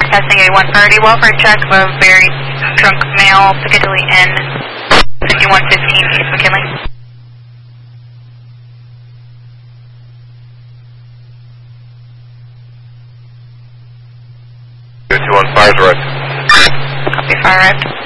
passing a 1 priority welfare check of a very drunk male, Piccadilly Inn, 5115 East McKinley. 221 fire direct. Copy, fire right.